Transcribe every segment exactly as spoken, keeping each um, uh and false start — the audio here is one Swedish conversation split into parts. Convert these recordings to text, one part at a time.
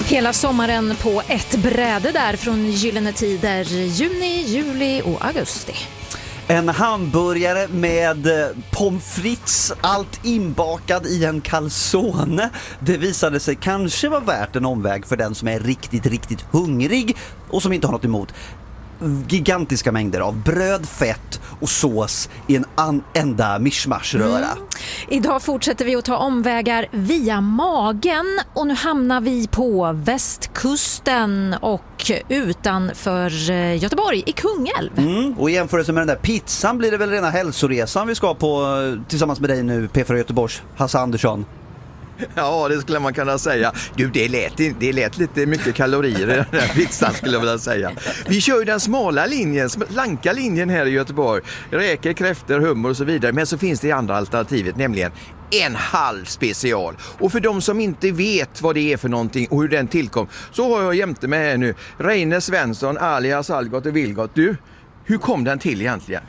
Hela sommaren på ett bräde där från Gyllene Tider, juni, juli och augusti. En hamburgare med pommes frites, allt inbakad i en calzone. Det visade sig kanske vara värt en omväg för den som är riktigt, riktigt hungrig och som inte har något emot gigantiska mängder av bröd, fett och sås i en an- enda mischmaschröra. Mm. Idag fortsätter vi att ta omvägar via magen och nu hamnar vi på västkusten och utanför Göteborg i Kungälv. Mm. Och i jämförelse med den där pizzan blir det väl rena hälsoresan vi ska på tillsammans med dig nu, P fyra Göteborgs Hasse Andersson. Ja, det skulle man kunna säga. Gud, det lät, det lät lite mycket kalorier i den här pizzan skulle jag vilja säga. Vi kör ju den smala linjen, slanka linjen här i Göteborg. Räkor, kräftor, hummer och så vidare. Men så finns det andra alternativet, nämligen en halv special. Och för de som inte vet vad det är för någonting och hur den tillkom, så har jag jämte med här nu Reine Svensson, alias Algot och Vilgot. Du, hur kom den till egentligen?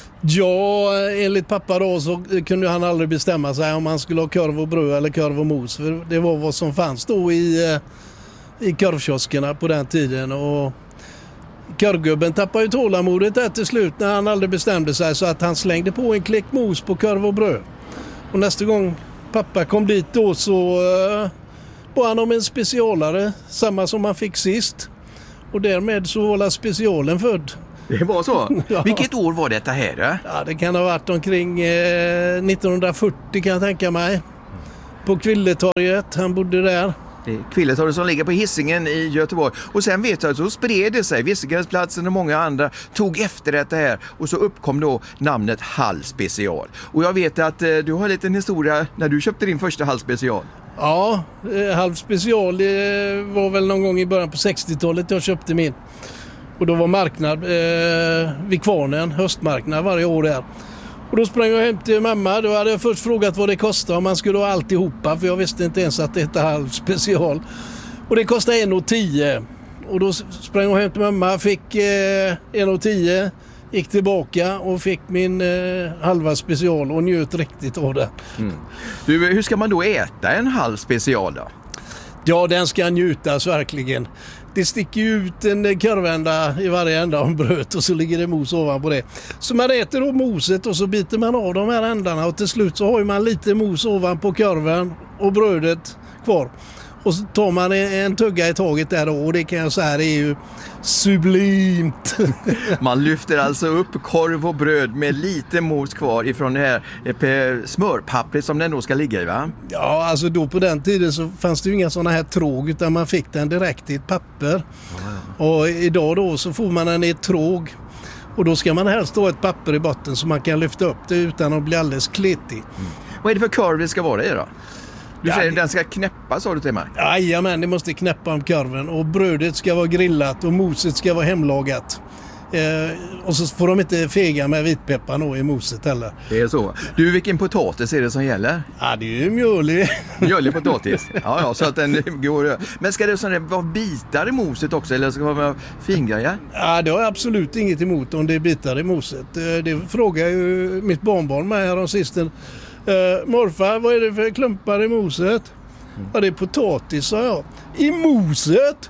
Ja, enligt pappa då så kunde han aldrig bestämma sig om han skulle ha korv och bröd eller korv och mos. För det var vad som fanns då i, i korvkioskerna på den tiden. Och korvgubben tappade ju tålamodet där till slut när han aldrig bestämde sig, så att han slängde på en klick mos på korv och bröd. Och nästa gång pappa kom dit då så uh, var han om en specialare, samma som han fick sist. Och därmed så var specialen född. Det var så? Ja. Vilket år var detta här då? Ja, det kan ha varit omkring eh, nittonhundrafyrtio kan jag tänka mig. På Kvilletorget, han bodde där. Det är Kvilletorget som ligger på Hisingen i Göteborg. Och sen vet jag att så spred det sig. Vissegränsplatsen och många andra tog efter detta här. Och så uppkom då namnet Hall Special. Och jag vet att eh, du har en liten historia när du köpte din första Hall Special. Ja, eh, Hall Special det var väl någon gång i början på sextiotalet jag köpte min. Och då var marknad eh, vid Kvarnen, höstmarknad varje år där. Och då sprang jag hem till mamma. Då hade jag först frågat vad det kostade om man skulle ha alltihopa. För jag visste inte ens att det hette Halv Special. Och det kostade en och tio. Och då sprang jag hem till mamma, fick eh, en och tio. Gick tillbaka och fick min eh, halva special och njöt riktigt av det. Mm. Du, hur ska man då äta en halv special då? Ja, den ska njutas verkligen. Det sticker ut en korvända i varje ända av bröd och så ligger det mos ovanpå det. Så man äter då moset och så biter man av de här ändarna och till slut så har man lite mos ovanpå korven och brödet kvar. Och så tar man en tugga i taget där då, och det kan jag säga det är ju sublimt. Man lyfter alltså upp korv och bröd med lite mos kvar ifrån det här smörpappret som den då ska ligga i, va? Ja, alltså då på den tiden så fanns det ju inga sådana här tråg utan man fick den direkt i ett papper. Ja, ja. Och idag då så får man den i ett tråg. Och då ska man helst ha ett papper i botten så man kan lyfta upp det utan att bli alldeles kletig. Mm. Vad är det för korv det ska vara i då? Du säger ja, att den ska knäppa, sa du till mig? Jajamän, det måste knäppa om korven. Och brödet ska vara grillat och moset ska vara hemlagat. Eh, och så får de inte fega med vitpeppar nå i moset heller. Det är så. Du, vilken potatis är det som gäller? Ja, det är ju mjölig. Mjölig potatis? Ja, ja, så att den går. Men ska det sådär vara bitar i moset också eller ska det vara fingrejer? Ja, det har jag absolut inget emot om det är bitar i moset. Det frågar ju mitt barnbarn med här om sisten. Uh, morfar, vad är det för klumpar i moset? Mm. Ja, det är potatis, sa jag. I moset?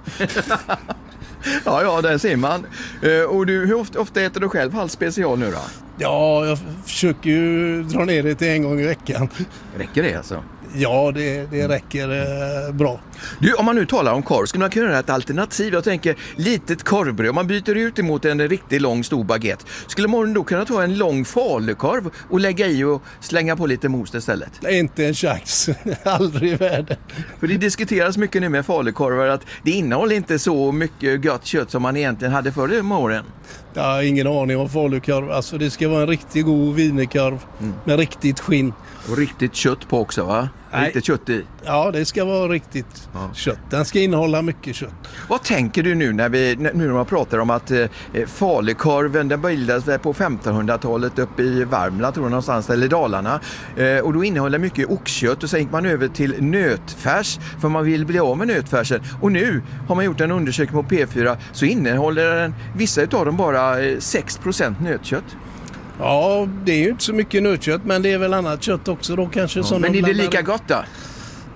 ja, ja, där ser man. Uh, och du, hur ofta, ofta äter du själv halv special nu då? Ja, jag försöker ju dra ner det till en gång i veckan. Räcker det alltså? Ja, det, det räcker eh, bra. Du, om man nu talar om korv, skulle man kunna göra ett alternativ? Jag tänker, litet korvbröd. Om man byter ut emot en riktigt lång stor baguette. Skulle man då kunna ta en lång falukorv och lägga i och slänga på lite mos istället? Inte en chans. Aldrig i världen. För det diskuteras mycket nu med falukorvar att det innehåller inte så mycket gött kött som man egentligen hade förr i morgon. Jag har ingen aning om falukorv. Alltså det ska vara en riktigt god wienerkorv mm. med riktigt skinn. Och riktigt kött på också, va? Nej. Riktigt kött i. Ja, det ska vara riktigt ja. kött. Den ska innehålla mycket kött. Vad tänker du nu när vi nu när man pratar om att eh, falukorven den bildades på femtonhundratalet uppe i Värmland tror jag någonstans eller i Dalarna. Eh, och då innehåller mycket oxkött och sen gick man över till nötfärs för man vill bli av med nötfärsen. Och nu har man gjort en undersökning på P fyra så innehåller den vissa utav dem bara eh, sex procent nötkött. Ja, det är ju inte så mycket nötkött men det är väl annat kött också då kanske. Ja, som men är det blandar... lika gott då?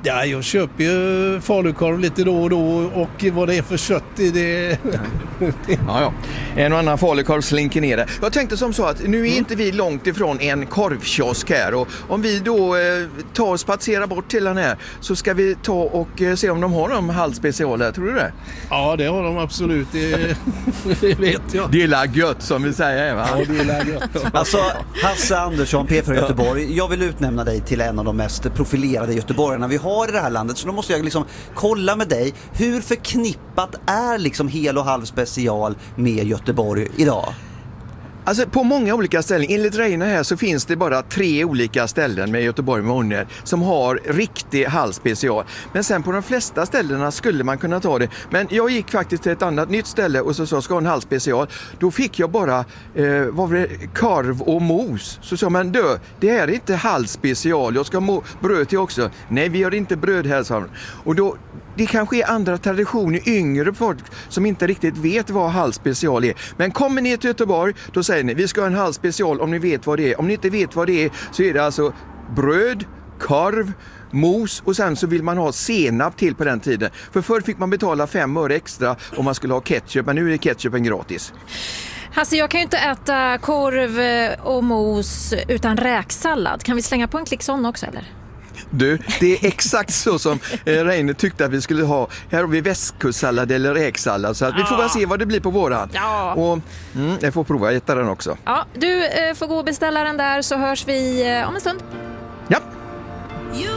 Ja, jag köper ju falukorv lite då och då och vad det är för kött i det. Ja, ja. En och annan falukorv slinker ner där. Jag tänkte som så att nu är inte vi långt ifrån en korvkiosk här och om vi då eh, tar och spatserar bort till den här så ska vi ta och eh, se om de har de halvspecialer, tror du det? Ja, det har de absolut, det, det vet jag. Det är la gött som vi säger, va? Ja, det är la gött. Alltså, Hasse Andersson, P fyra Göteborg, jag vill utnämna dig till en av de mest profilerade göteborgarna vi har i det här landet, så då måste jag liksom kolla med dig, hur förknippat är liksom hel och halv special med Göteborg idag? Alltså på många olika ställen, enligt Reine här så finns det bara tre olika ställen med Göteborg med Onner som har riktig halvspecial. Men sen på de flesta ställena skulle man kunna ta det. Men jag gick faktiskt till ett annat nytt ställe och så sa ska ha en halvspecial. Då fick jag bara eh, vad var det, korv och mos. Så sa man, dö, det här är inte halvspecial, jag ska ha bröd till också. Nej, vi har inte bröd här, sa man. Och då det kanske är andra traditioner, yngre folk som inte riktigt vet vad halvspecial är. Men kommer ni till Göteborg, då säger ni, vi ska ha en halvspecial om ni vet vad det är. Om ni inte vet vad det är så är det alltså bröd, korv, mos och sen så vill man ha senap till på den tiden. För förr fick man betala fem öre extra om man skulle ha ketchup, men nu är ketchupen gratis. Hasse, jag kan ju inte äta korv och mos utan räksallad. Kan vi slänga på en klick sån också, eller? Du, det är exakt så som eh, Reine tyckte att vi skulle ha. Här har vi västkustsallad eller räksallad. Så att vi får väl se vad det blir på våran. Ja. Och mm, jag får prova att äta den också. Ja, du eh, får gå och beställa den där så hörs vi eh, om en stund. Ja.